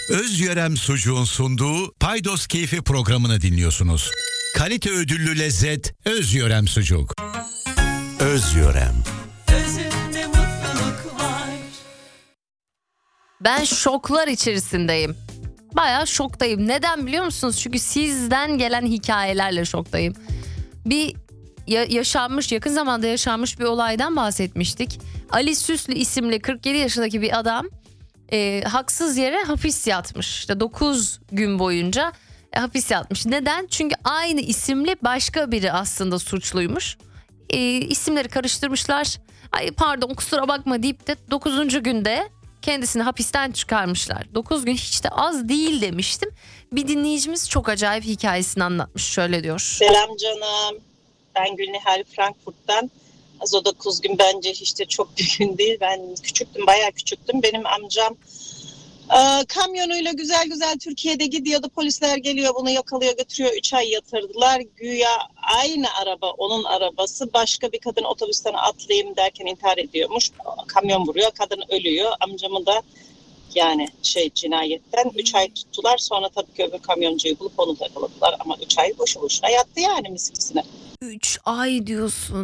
Özyörem Sucuğun sunduğu Paydos Keyfi programını dinliyorsunuz. Kalite ödüllü lezzet Özyörem Sucuk. Özyörem. Özünde mutluluk var. Ben şoklar içerisindeyim. Bayağı şoktayım. Neden biliyor musunuz? Çünkü sizden gelen hikayelerle şoktayım. Bir yakın zamanda yaşanmış bir olaydan bahsetmiştik. Ali Süslü isimli 47 yaşındaki bir adam haksız yere hapis yatmış. İşte 9 gün boyunca hapis yatmış. Neden? Çünkü aynı isimli başka biri aslında suçluymuş. İsimleri karıştırmışlar. Ay pardon kusura bakma deyip de 9. günde kendisini hapisten çıkarmışlar. 9 gün hiç de az değil demiştim. Bir dinleyicimiz çok acayip hikayesini anlatmış. Şöyle diyor. Selam canım. Ben Gülnihal Frankfurt'tan. Az o 9 gün bence hiç de çok bir gün değil. Ben küçüktüm, bayağı küçüktüm. Benim amcam kamyonuyla güzel güzel Türkiye'de gidiyordu. Polisler geliyor, bunu yakalıyor, götürüyor. 3 ay yatırdılar. Güya aynı araba, onun arabası. Başka bir kadın otobüsten atlayayım derken intihar ediyormuş. Kamyon vuruyor, kadın ölüyor. Amcamı da yani cinayetten 3 ay tuttular. Sonra tabii ki öbür kamyoncuyu bulup onu da yakaladılar. Ama 3 ay boşu boşuna yattı yani miskisine. 3 ay diyorsun.